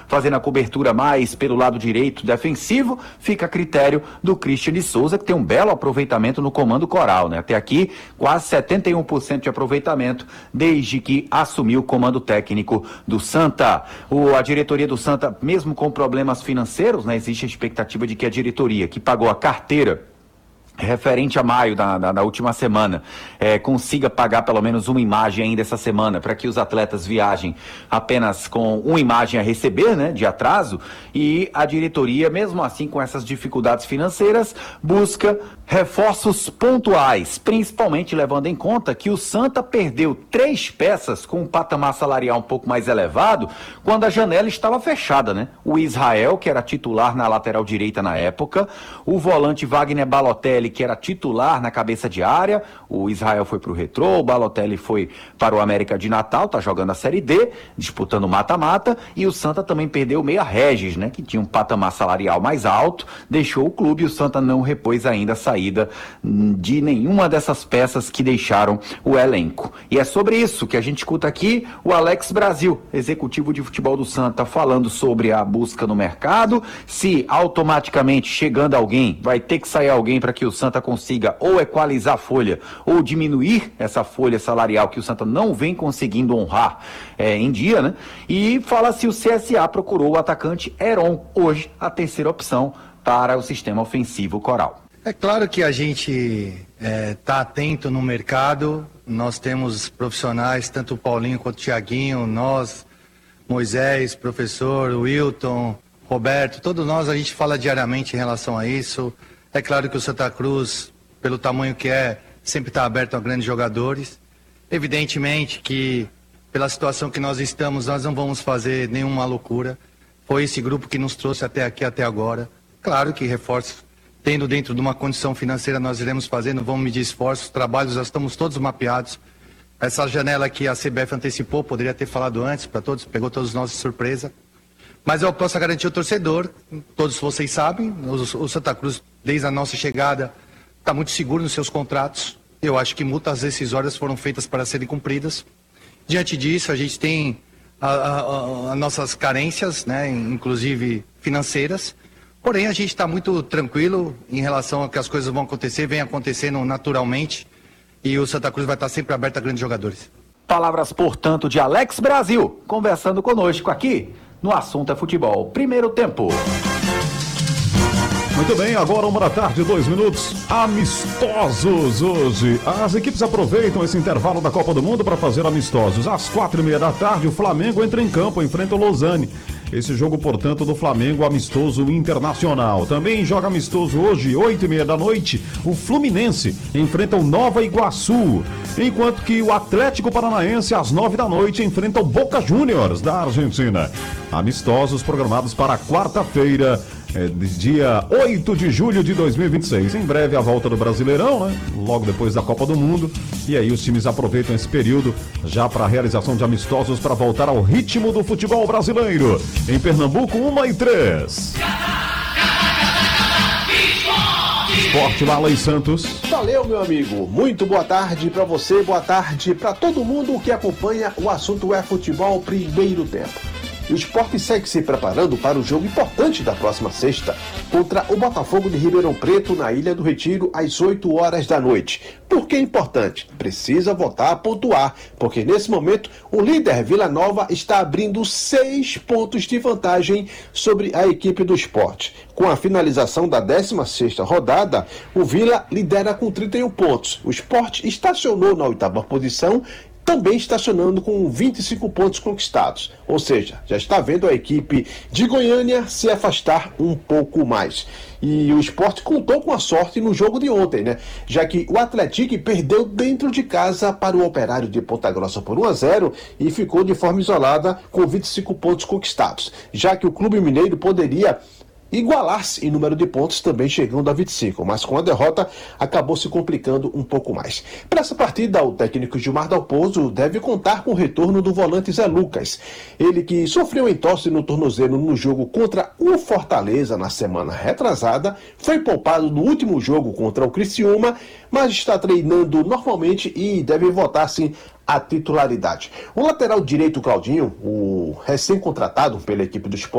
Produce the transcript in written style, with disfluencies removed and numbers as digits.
fazendo a cobertura mais pelo lado direito defensivo, fica a critério do Christian de Souza, que tem um belo aproveitamento no comando coral, né? Até aqui, quase 71% de aproveitamento desde que assumiu o comando técnico do Santa. A diretoria do Santa, mesmo com problemas financeiros, né, existe a expectativa de que a diretoria, que pagou a carteira referente a maio da última semana, consiga pagar pelo menos uma imagem ainda essa semana, para que os atletas viajem apenas com uma imagem a receber, né, de atraso, e a diretoria, mesmo assim com essas dificuldades financeiras, busca reforços pontuais, principalmente levando em conta que o Santa perdeu 3 peças com um patamar salarial um pouco mais elevado, quando a janela estava fechada, né? O Israel, que era titular na lateral direita na época, o volante Wagner Balotelli, que era titular na cabeça de área, o Israel foi para o Retrô, o Balotelli foi para o América de Natal, tá jogando a Série D, disputando mata-mata, e o Santa também perdeu o Meia Regis, né, que tinha um patamar salarial mais alto, deixou o clube e o Santa não repôs ainda a saída de nenhuma dessas peças que deixaram o elenco. E é sobre isso que a gente escuta aqui o Alex Brasil, executivo de futebol do Santa, falando sobre a busca no mercado, se automaticamente chegando alguém, vai ter que sair alguém para que o Santa consiga ou equalizar a folha ou diminuir essa folha salarial que o Santa não vem conseguindo honrar em dia, né? E fala se o CSA procurou o atacante Heron, hoje a terceira opção para o sistema ofensivo coral. É claro que a gente está atento no mercado, nós temos profissionais, tanto o Paulinho quanto o Thiaguinho, nós, Moisés, professor, Wilton, Roberto, todos nós, a gente fala diariamente em relação a isso. É claro que o Santa Cruz, pelo tamanho que sempre está aberto a grandes jogadores. Evidentemente que, pela situação que nós estamos, nós não vamos fazer nenhuma loucura. Foi esse grupo que nos trouxe até aqui, até agora. Claro que reforços, tendo dentro de uma condição financeira, nós iremos fazer, não vamos medir esforços, trabalhos, já estamos todos mapeados. Essa janela que a CBF antecipou, poderia ter falado antes para todos, pegou todos nós de surpresa. Mas eu posso garantir ao torcedor, todos vocês sabem, o Santa Cruz, desde a nossa chegada, está muito seguro nos seus contratos. Eu acho que multas decisórias foram feitas para serem cumpridas. Diante disso, a gente tem as nossas carências, né, inclusive financeiras. Porém, a gente está muito tranquilo em relação a que as coisas vão acontecer, vem acontecendo naturalmente. E o Santa Cruz vai estar sempre aberto a grandes jogadores. Palavras, portanto, de Alex Brasil, conversando conosco aqui no Assunto é Futebol. Primeiro tempo. Muito bem, agora 13h, amistosos hoje. As equipes aproveitam esse intervalo da Copa do Mundo para fazer amistosos. Às 4h30, o Flamengo entra em campo, enfrenta o Lausanne. Esse jogo, portanto, do Flamengo, amistoso internacional. Também joga amistoso hoje, 8h30, o Fluminense enfrenta o Nova Iguaçu. Enquanto que o Atlético Paranaense, às 9h, enfrenta o Boca Juniors, da Argentina. Amistosos programados para quarta-feira, dia 8 de julho de 2026. Em breve a volta do Brasileirão, né? Logo depois da Copa do Mundo. E aí os times aproveitam esse período já para a realização de amistosos para voltar ao ritmo do futebol brasileiro. Em Pernambuco, 1h03. Esporte Lala e Santos. Valeu, meu amigo. Muito boa tarde para você, boa tarde para todo mundo que acompanha o Assunto é Futebol Primeiro Tempo. O Sport segue se preparando para o jogo importante da próxima sexta contra o Botafogo de Ribeirão Preto na Ilha do Retiro às 20h. Por que é importante? Precisa voltar a pontuar, porque nesse momento o líder Vila Nova está abrindo 6 pontos de vantagem sobre a equipe do Sport. Com a finalização da 16ª rodada, o Vila lidera com 31 pontos. O Sport estacionou na 8ª posição, também estacionando com 25 pontos conquistados. Ou seja, já está vendo a equipe de Goiânia se afastar um pouco mais. E o Sport contou com a sorte no jogo de ontem, né? Já que o Atlético perdeu dentro de casa para o Operário de Ponta Grossa por 1-0 e ficou de forma isolada com 25 pontos conquistados. Já que o Clube Mineiro poderia igualar-se em número de pontos, também chegando a 25, mas com a derrota acabou se complicando um pouco mais. Para essa partida, o técnico Gilmar Dalpozo deve contar com o retorno do volante Zé Lucas. Ele que sofreu entorse no tornozelo no jogo contra o Fortaleza na semana retrasada, foi poupado no último jogo contra o Criciúma, mas está treinando normalmente e deve voltar sim a titularidade. O lateral direito Claudinho, o recém-contratado pela equipe do Sport,